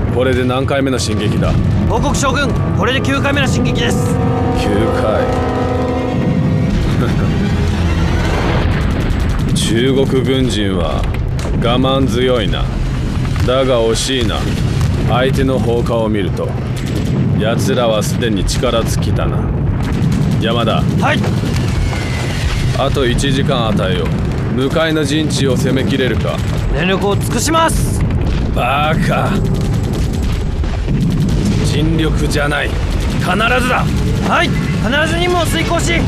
これで何回目の進撃だ？ 報告将軍、これで9回目の進撃です。 9回。中国軍人は我慢強いな。だが惜しいな。相手の砲火を見ると奴らはすでに力尽きたな。山田。 はい。 あと1時間与えよう。向かいの陣地を攻めきれるか？ 全力を尽くします。 バカ。尽力じゃない、必ずだ。 はい、必ず任務を遂行し